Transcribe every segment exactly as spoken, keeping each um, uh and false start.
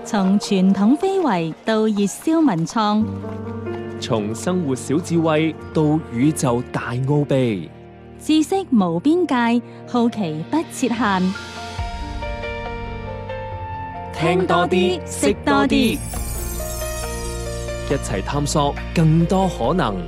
從傳統非遺到熱銷文創， 從生活小智慧到宇宙大奧秘， 知識無邊界，好奇不設限。 聽多啲，識多啲，一齊探索更多可能。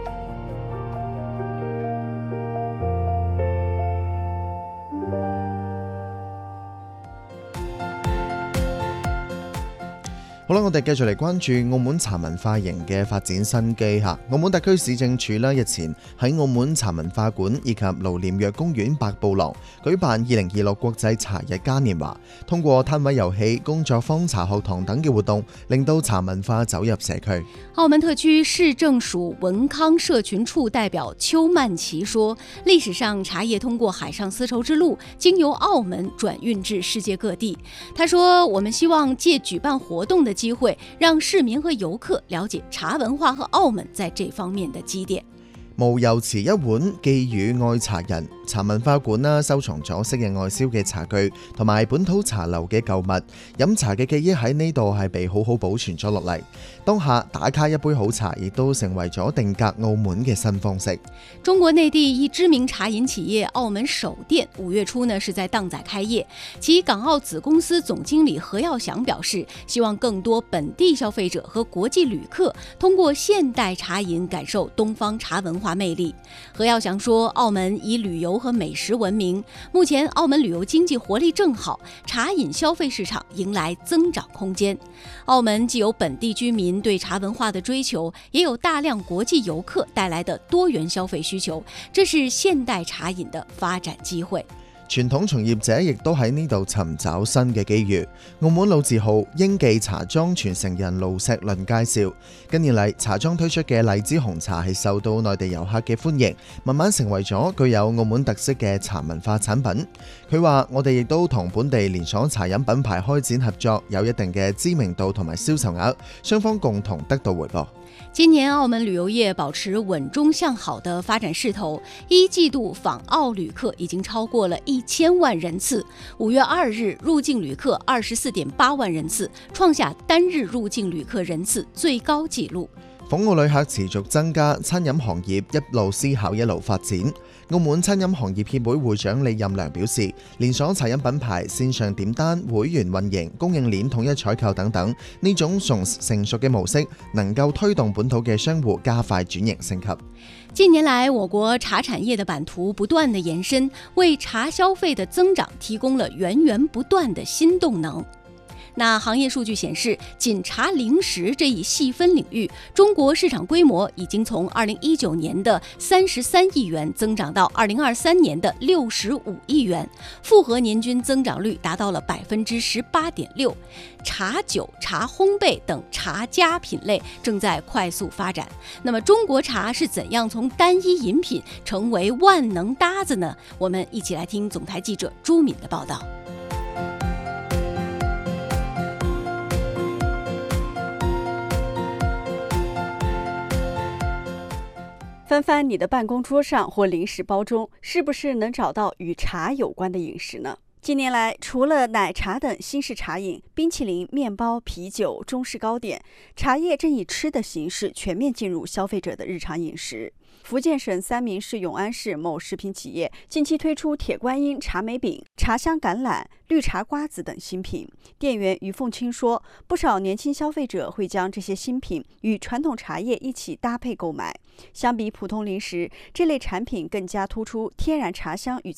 好啦，我哋繼續嚟關注澳門茶文化營嘅發展新機嚇。澳門特區市政署咧日前喺澳門茶文化館以及盧廉若公園百步廊舉辦二零二六國際茶日嘉年華，通過攤位遊戲、工作坊、茶學堂等嘅活動，令到茶文化走入社區。 澳門特區市政署文康社群處代表邱曼琪說，歷史上茶葉通過海上絲綢之路，經由澳門轉運至世界各地。他說，我們希望借舉辦活動的機會，讓市民和遊客了解茶文化和澳門在這方面的積澱。 無油池一碗，寄語愛茶人。茶文化館啦，收藏咗昔日外銷嘅茶具同埋本土茶樓嘅舊物，飲茶嘅記憶喺呢度係被好好保存咗落嚟。當下打卡一杯好茶，亦都成為咗定格澳門嘅新方式。 中國內地一知名茶飲企業澳門首店五月初呢是在當仔開業，其港澳子公司總經理何耀祥表示，希望更多本地消費者和國際旅客通過現代茶飲感受東方茶文化魅力。何耀祥說，澳門以旅遊和美食聞名，目前澳門旅遊經濟活力正好，茶飲消費市場迎來增長空間。澳門既有本地居民對茶文化的追求，也有大量國際遊客帶來的多元消費需求，這是現代茶飲的發展機會。 傳統從業者亦都喺呢度尋找新嘅機遇。澳門老字號英記茶莊傳承人盧石麟介紹，近年嚟茶莊推出嘅荔枝紅茶係受到內地遊客嘅歡迎，慢慢成為咗具有澳門特色嘅茶文化產品。佢話：我哋亦都同本地連鎖茶飲品牌開展合作，有一定嘅知名度同埋銷售額，雙方共同得到回報。 今年澳門旅遊業保持穩中向好的發展勢頭，一季度訪澳旅客已經超過了一千萬人次。五月二日入境旅客二十四點八萬人次，創下單日入境旅客人次最高紀錄。 訪澳旅客持續增加，餐飲行業一路思考一路發展。澳門餐飲行業協會會長李任良表示，連鎖茶飲品牌線上點單、會員運營、供應鏈統一採購等等，呢種成成熟嘅模式能夠推動本土嘅商戶加快轉型升級。 近年來，我國茶產業的版圖不斷的延伸，為茶消費的增長提供了源源不斷的新動能。那行業數據顯示，僅茶零食這一細分領域，中國市場規模已經從二零一九年的三十三億元增長到二零二三年的六十五億元，複合年均增長率達到了百分之十八點六。茶酒、茶烘焙等茶加品類正在快速發展。那麼，中國茶是怎樣從單一飲品成為萬能搭子呢？我們一起來聽總台記者朱敏的報道。 翻翻你的辦公桌上或零食包中，是不是能找到與茶有關的飲食呢？近年來，除了奶茶等新式茶飲，冰淇淋、麵包、啤酒、中式糕點，茶葉正以吃的形式全面進入消費者的日常飲食。福建省三明市永安市某食品企業近期推出鐵觀音茶梅餅、茶香橄欖、綠茶瓜子等新品。店員於鳳清說，不少年輕消費者會將這些新品與傳統茶葉一起搭配購買。相比普通零食，這類產品更加突出天然茶香與